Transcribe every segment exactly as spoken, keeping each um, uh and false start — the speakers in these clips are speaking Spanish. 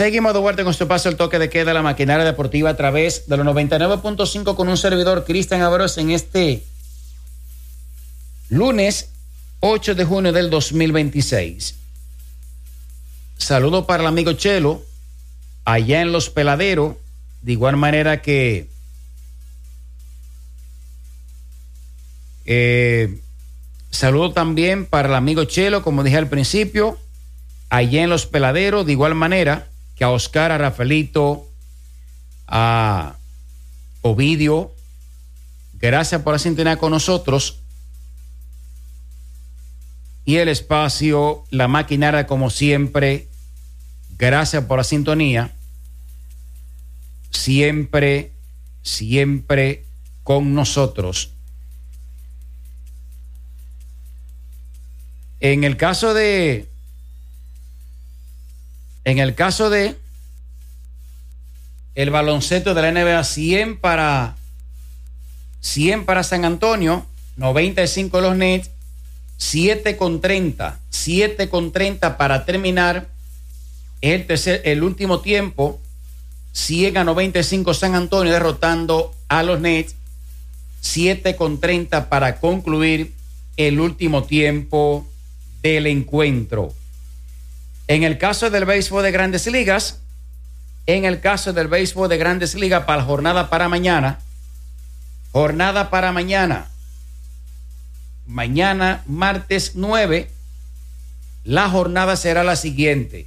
Seguimos de vuelta con su paso el toque de queda, la maquinaria deportiva a través de los noventa y nueve punto cinco con un servidor, Cristian Abreu, en este lunes ocho de junio del dos mil veintiséis. Saludo para el amigo Chelo, allá en Los Peladeros, de igual manera que eh, saludo también para el amigo Chelo, como dije al principio, allá en Los Peladeros, de igual manera que a Oscar, a Rafaelito, a Ovidio. Gracias por la sintonía con nosotros. Y el espacio, la maquinaria, como siempre, gracias por la sintonía. Siempre, siempre con nosotros. En el caso de En el caso de el baloncesto de la N B A, cien para cien para San Antonio, noventa y cinco los Nets, siete con treinta, siete con treinta para terminar el tercer, el último tiempo, cien a noventa y cinco San Antonio derrotando a los Nets, siete con treinta para concluir el último tiempo del encuentro. En el caso del béisbol de Grandes Ligas, en el caso del béisbol de Grandes Ligas para la jornada para mañana, jornada para mañana, mañana martes nueve, la jornada será la siguiente.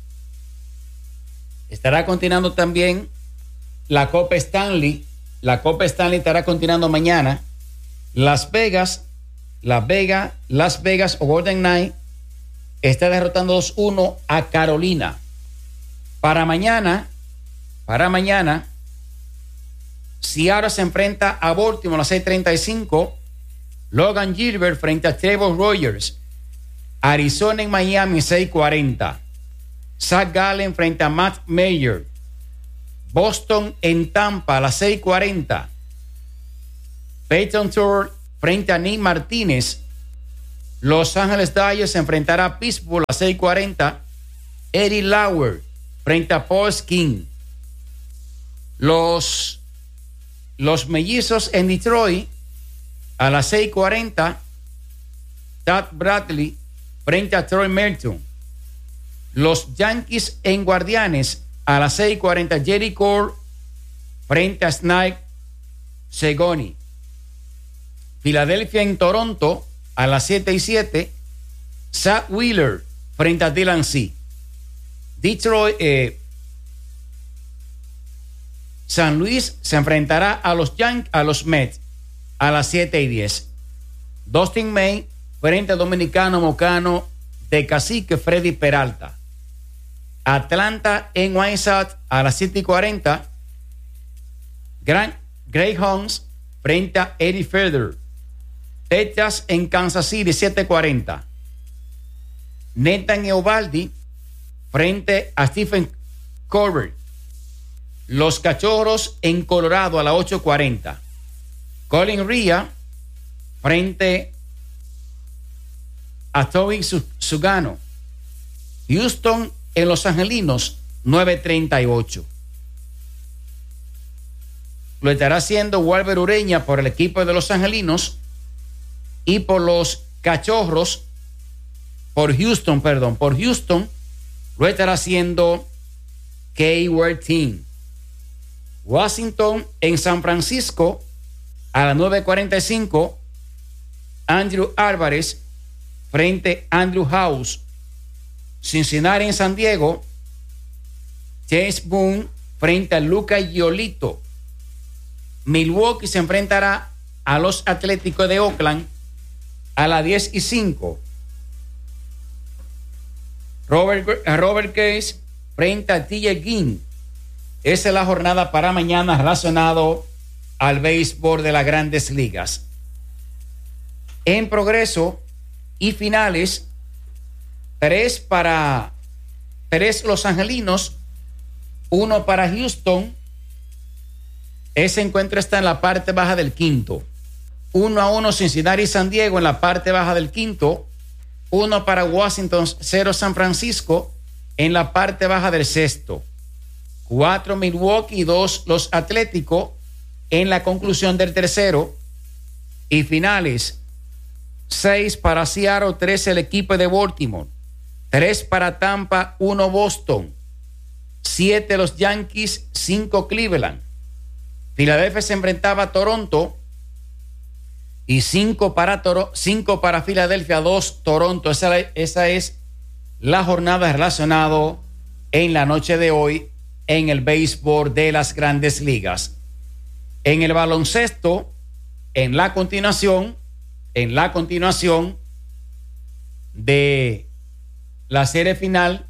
Estará continuando también la Copa Stanley, la Copa Stanley estará continuando mañana. Las Vegas, Las Vegas, Las Vegas o Golden Knight está derrotando dos uno a Carolina. Para mañana, para mañana, Seattle se enfrenta a Baltimore a las seis treinta y cinco. Logan Gilbert frente a Trevor Rogers. Arizona en Miami seis cuarenta. Zach Gallen frente a Matt Mayer. Boston en Tampa a las seis cuarenta. Peyton Tour frente a Nick Martínez. Los Ángeles Dodgers se enfrentará a Pittsburgh a las seis cuarenta. Eddie Lauer frente a Paul Skin. Los, los Mellizos en Detroit a las seis cuarenta. Tad Bradley frente a Troy Merton. Los Yankees en Guardianes a las seis cuarenta. Jerry Cole frente a Snake Segoni. Filadelfia en Toronto a las siete y siete, Zach Wheeler frente a Dylan C. Detroit, eh, San Luis se enfrentará a los Yankees, a los Mets a las siete y diez. Dustin May frente a Dominicano Mocano de Cacique Freddy Peralta. Atlanta en Whiteside a las siete y cuarenta. Grant Greyhounds frente a Eddie Feather. Texas en Kansas City siete cuarenta. Nathan Eovaldi frente a Stephen Colbert. Los Cachorros en Colorado a las ocho cuarenta. Colin Ria frente a Toby Sugano. Houston en Los Angelinos nueve treinta y ocho. Lo estará haciendo Walter Ureña por el equipo de Los Angelinos. Y por los Cachorros, por Houston, perdón, por Houston, lo estará haciendo Keyword Team. Washington en San Francisco a las nueve cuarenta y cinco. Andrew Álvarez frente a Andrew House. Cincinnati en San Diego, James Boone frente a Luca Giolito. Milwaukee se enfrentará a los Atléticos de Oakland a las diez y cinco. Robert, Robert Case frente a T J Ginn. Esa es la jornada para mañana relacionado al béisbol de las Grandes Ligas. En progreso y finales, tres para tres Los Angelinos, uno para Houston. Ese encuentro está en la parte baja del quinto. Uno a uno Cincinnati y San Diego en la parte baja del quinto. Uno para Washington, cero San Francisco en la parte baja del sexto. Cuatro Milwaukee y dos los Atléticos en la conclusión del tercero. Y finales, seis para Seattle, tres el equipo de Baltimore, tres para Tampa, uno Boston, siete los Yankees, cinco Cleveland. Filadelfia se enfrentaba a Toronto y cinco para, Toro, cinco para Filadelfia, dos Toronto. Esa, esa es la jornada relacionada en la noche de hoy en el béisbol de las Grandes Ligas. En el baloncesto, en la continuación, en la continuación de la serie final,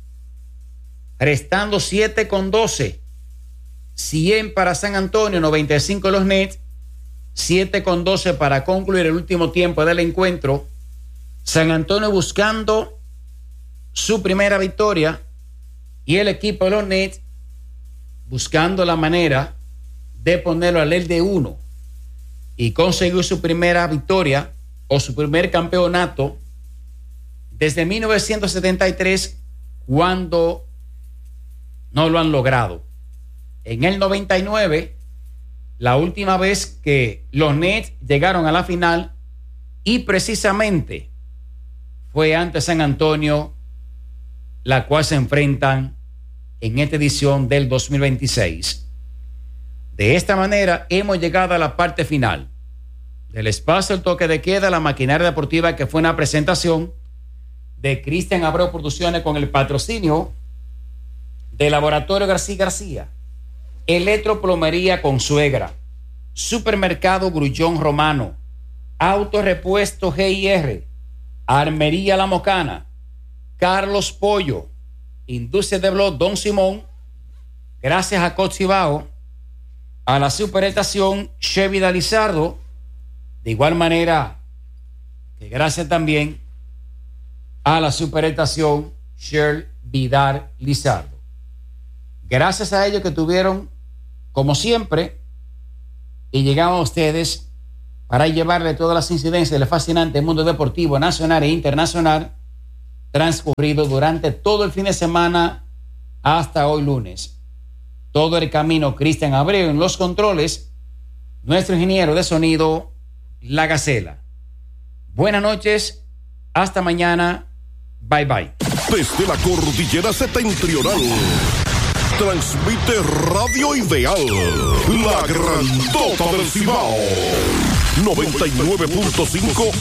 restando siete con doce, cien para San Antonio, noventa y cinco los Nets, siete con doce para concluir el último tiempo del encuentro. San Antonio buscando su primera victoria y el equipo de los Nets buscando la manera de ponerlo al L de uno y conseguir su primera victoria o su primer campeonato desde mil novecientos setenta y tres, cuando no lo han logrado. En el noventa y nueve, la última vez que los Nets llegaron a la final, y precisamente fue ante San Antonio, la cual se enfrentan en esta edición del dos mil veintiséis. De esta manera hemos llegado a la parte final del espacio El Toque de Queda, la maquinaria deportiva, que fue una presentación de Cristian Abreu Producciones con el patrocinio de Laboratorio García García, Electroplomería Consuegra, Supermercado Grullón Romano, Autorepuesto G I R, Armería La Mocana, Carlos Pollo, Industria de Blog Don Simón, gracias a Cochibao, a la Superestación Chevy de Lizardo, de igual manera que gracias también a la Superestación Shell Vidal Lizardo. Gracias a ellos que tuvieron, como siempre, y llegamos a ustedes para llevarle todas las incidencias del fascinante mundo deportivo nacional e internacional transcurrido durante todo el fin de semana hasta hoy lunes. Todo el camino, Cristian Abreu en los controles, nuestro ingeniero de sonido, La Gacela. Buenas noches, hasta mañana, bye bye. Desde la cordillera septentrional, transmite Radio Ideal, la grandota del Cibao, noventa y nueve punto cinco